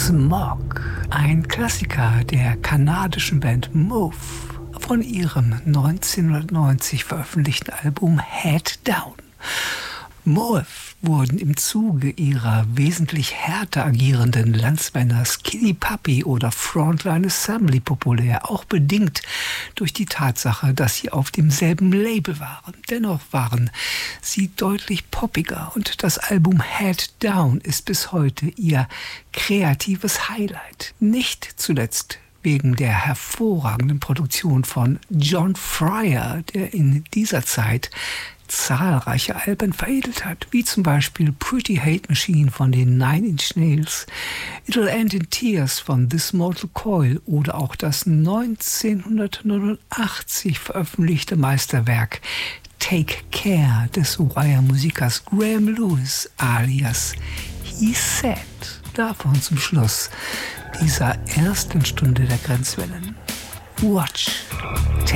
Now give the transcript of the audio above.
Smog, ein Klassiker der kanadischen Band Move, von ihrem 1990 veröffentlichten Album Head Down. Move wurden im Zuge ihrer wesentlich härter agierenden Landsmänner Skinny Puppy oder Frontline Assembly populär, auch bedingt durch die Tatsache, dass sie auf demselben Label waren. Dennoch waren sie deutlich poppiger und das Album Head Down ist bis heute ihr kreatives Highlight. Nicht zuletzt wegen der hervorragenden Produktion von John Fryer, der in dieser Zeit zahlreiche Alben veredelt hat, wie zum Beispiel Pretty Hate Machine von den Nine Inch Nails, It'll End in Tears von This Mortal Coil oder auch das 1989 veröffentlichte Meisterwerk Take Care des Wire-Musikers Graham Lewis alias He Said. Davon zum Schluss dieser ersten Stunde der Grenzwellen. Watch.